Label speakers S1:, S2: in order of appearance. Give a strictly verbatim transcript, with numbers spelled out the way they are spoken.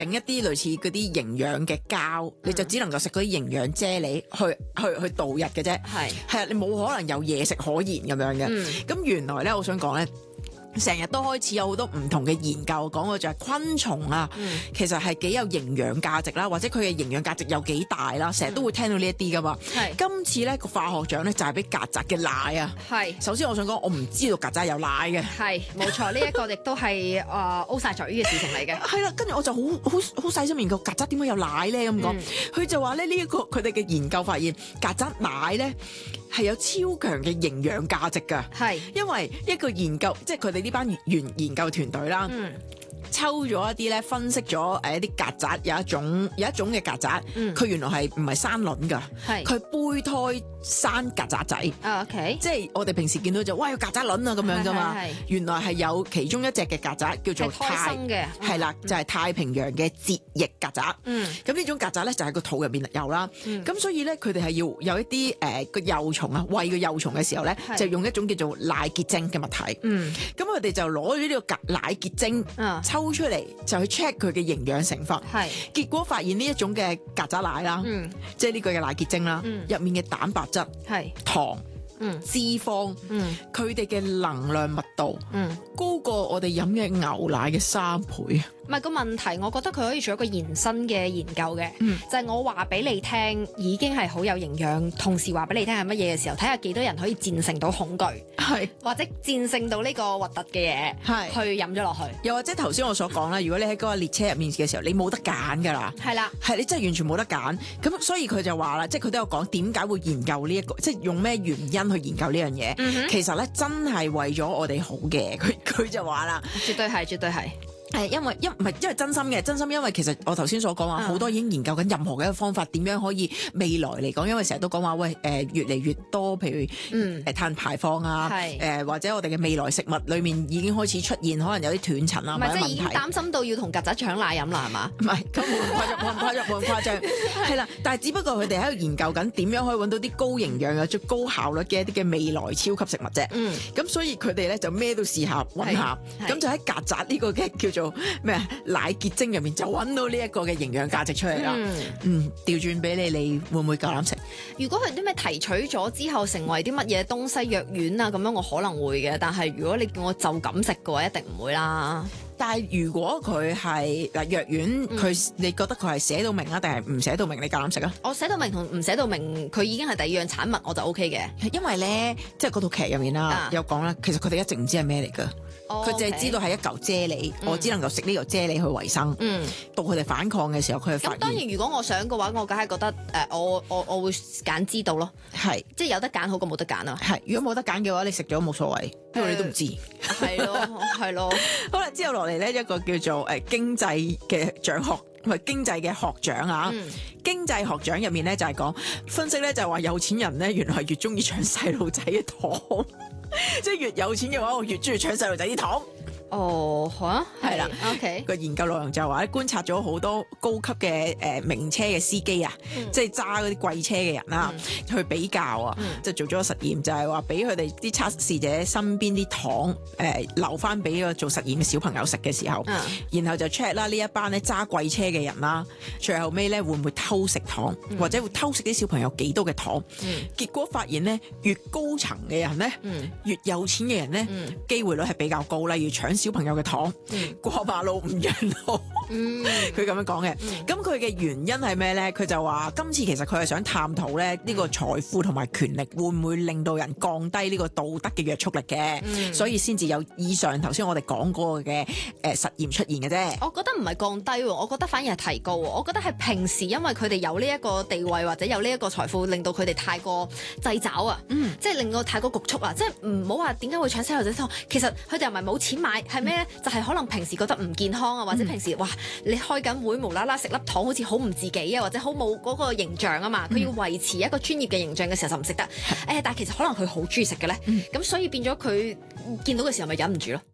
S1: 整一啲類似嗰啲營養嘅膠，你就只能夠食嗰啲營養啫喱去去去度日嘅啫。
S2: 係
S1: 係啊，你冇可能有嘢食可言咁樣嘅。咁、
S2: 嗯、
S1: 原來咧，我想講咧。成日都開始有好多唔同嘅研究講嘅就係昆蟲啊，
S2: 嗯、
S1: 其實係幾有營養價值啦，或者佢嘅營養價值有幾大啦，成日都會聽到呢一啲噶嘛。
S2: 係
S1: 今次咧個化學獎咧就係俾曱甴嘅奶啊。
S2: 係
S1: 首先我想講，我唔知道曱甴有奶嘅。
S2: 係冇錯，呢一個亦都係誒 O 晒嘴嘅事情嚟嘅。
S1: 係啦，跟住我就好好好細心研究曱甴點解有奶咧咁講，佢、嗯、就話咧呢一個佢哋嘅研究發現曱甴奶咧係有超強嘅營養價值㗎。係因為一個研究，即係佢哋呢班研研究團隊啦。嗯抽咗一啲咧，分析咗誒一啲曱甴有一種有一種嘅曱甴，佢、嗯、原來係唔係生卵㗎，佢胚胎生曱甴仔。
S2: 哦、okay，
S1: 即係我哋平時見到就哇有曱甴卵啊咁樣㗎嘛，原來係有其中一隻嘅曱甴叫做太嘅，係啦，就係、是、太平洋嘅折翼曱甴。嗯，咁呢種曱甴咧就喺個肚入邊有啦。咁、嗯、所以咧佢哋係要有一啲誒個幼蟲啊，餵個幼蟲嘅時候咧，就用一種叫做奶結晶嘅物體。嗯，咁佢哋就攞咗呢個曱奶結晶，嗯。抽出嚟就去 check 佢嘅營養成分，係結果發現呢一種嘅曱甴奶啦，嗯，即係呢個嘅奶結晶啦，嗯，入面嘅蛋白質係糖，嗯，脂肪，嗯，佢哋嘅能量密度，嗯，高過我哋飲嘅牛奶嘅三倍啊！
S2: 唔係個問題，我覺得佢可以做一個延伸嘅研究嘅、嗯，就係、是、我話俾你聽已經係好有營養，同時話俾你聽係乜嘢嘅時候，睇下幾多人可以戰勝到恐懼，係或者戰勝到呢個核突嘅嘢，係去飲咗落去。
S1: 又或者頭先我所講啦，如果你喺嗰個列車入面嘅時候，你冇得揀㗎啦，係啦，係你真係完全冇得揀。咁所以佢就話啦，即係佢都有講點解會研究呢、這、一個，即係用咩原因去研究呢樣嘢。其實咧真係為咗我哋好嘅，佢佢就話啦，
S2: 絕對係，絕對係。
S1: 係因為因唔係因為真心嘅，真心因為其實我頭先所講話好多已經研究緊任何嘅一個方法，點樣可以未來嚟講，因為成日都講話喂誒、呃、越嚟越多，譬如誒、嗯呃、碳排放啊，誒、呃、或者我哋嘅未來食物裏面已經開始出現可能有啲斷層啊，
S2: 唔係即係已經擔心到要同曱甴搶奶飲啦，係嘛？
S1: 唔係咁冇咁誇張，冇咁誇張，冇咁誇張，係啦。但係只不過佢哋喺度研究緊點樣可以揾到啲高營養嘅、最高效率嘅一啲嘅未來超級食物啫。嗯，咁所以佢哋咧就咩都試下揾下，咁就喺曱甴呢個嘅叫做咩奶結晶入面就揾到呢一個嘅營養價值出嚟啦。嗯，調轉俾你，你會唔會夠膽食？
S2: 如果佢啲咩提取咗之後成為啲乜嘢東西藥丸啊咁樣，我可能會嘅。但係如果你叫我就咁食嘅話，一定唔會啦。
S1: 但係如果佢係嗱藥丸，佢、嗯、你覺得佢係寫到明啊，定係唔寫到明？你夠膽食啊？
S2: 我寫到明同唔寫到明，佢已經係第二樣產物，我就 O K 嘅。
S1: 因為咧，即係嗰套劇入面啦、啊，有講啦，其實佢哋一直唔知係咩嚟噶。佢淨係知道係一嚿啫喱，我只能夠食呢嚿啫喱去維生。嗯，到佢哋反抗嘅時候，佢係發現。咁當然，
S2: 如果我想嘅話，我梗係覺得誒、呃，我我我會揀知道咯。係，即係有得揀好過冇得揀啊。係，
S1: 如果冇得揀嘅話，你食咗冇所謂，因為你都唔知。
S2: 係咯，係咯。
S1: 好啦，之後落嚟咧一個叫做誒、呃、經濟嘅獎學，唔係經濟嘅學獎啊。嗯、經濟學獎入面咧就係、是、講分析咧，就係、是、話有錢人咧原來係越中意搶細路仔嘅糖。即係越有錢嘅話，我越中意搶細路仔啲糖。
S2: 哦，嚇，係啦。OK，個
S1: 研究內容就係話咧，觀察咗好多高級嘅誒、呃、名車嘅司機啊，嗯、即係揸嗰啲貴車嘅人啦、嗯，去比較啊，嗯、即係做咗個實驗，就係話俾佢哋啲測試者身邊啲糖誒、呃、留翻俾個做實驗嘅小朋友食嘅時候，嗯、然後就 check 啦呢一班咧揸貴車嘅人啦，最後尾咧會唔會偷食糖，嗯、或者會偷食啲小朋友幾多嘅糖？嗯、結果發現咧，越高層嘅人咧，嗯、越有錢嘅人咧，嗯、機會率係比較高，例如搶小朋友嘅糖，嗯、過馬路唔讓路，佢咁樣講嘅。咁佢嘅原因係咩咧？佢就話今次其實佢係想探討咧呢個財富同埋權力會唔會令到人降低呢個道德嘅約束力嘅，嗯、所以先至有以上頭先我哋講過嘅誒實驗出現嘅啫。
S2: 我覺得唔係降低，我覺得反而係提高。我覺得係平時因為佢哋有呢一個地位或者有呢一個財富，令到佢哋太過掣肘啊，嗯、即係令到太過局促啊，即係唔好話點解會搶細路仔糖。其實佢哋又唔係冇錢買，係咩咧？就係、是、可能平時覺得唔健康啊，或者平時哇，你開緊會無啦啦食粒糖，好似好唔自己啊，或者好冇嗰個形象啊嘛。佢、嗯、要維持一個專業嘅形象嘅時候就唔食得。誒、呃，但係其實可能佢好中意食嘅咧，咁、嗯、所以變咗佢見到嘅時候咪忍唔住咯。